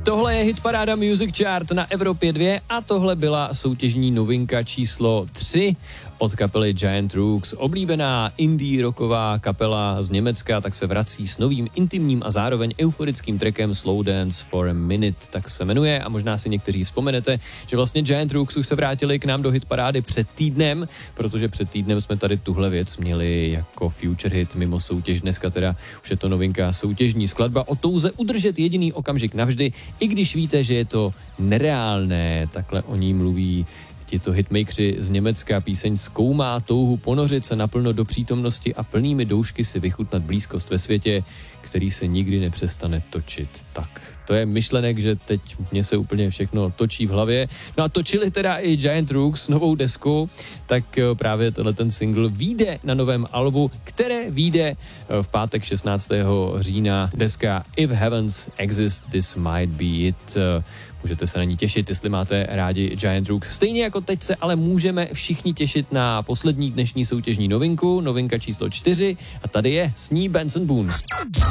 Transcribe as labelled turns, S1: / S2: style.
S1: Tohle je hitparáda Music Chart na Evropě 2 a tohle byla soutěžní novinka číslo 3 od kapely Giant Rooks. Oblíbená indie rocková kapela z Německa tak se vrací s novým intimním a zároveň euforickým trackem Slow Dance for a Minute, tak se jmenuje, a možná si někteří vzpomenete, že vlastně Giant Rooks už se vrátili k nám do hitparády před týdnem, protože před týdnem jsme tady tuhle věc měli jako future hit mimo soutěž. Dneska teda už je to novinka, soutěžní skladba o touze udržet jediný okamžik navždy, i když víte, že je to nereálné. Takhle o ní mluví tito hitmakeři z Německa. Píseň zkoumá touhu ponořit se naplno do přítomnosti a plnými doušky si vychutnat blízkost ve světě, který se nikdy nepřestane točit. Tak, to je myšlenek, že teď mě se úplně všechno točí v hlavě. No a točili teda i Giant Rooks novou desku, tak právě ten single vyjde na novém albu, které vyjde v pátek 16. října. Deska If Heavens Exist, This Might Be It. Můžete se na ní těšit, jestli máte rádi Giant Rooks. Stejně jako teď se ale můžeme všichni těšit na poslední dnešní soutěžní novinku, novinka číslo 4, a tady je s ní Benson Boone.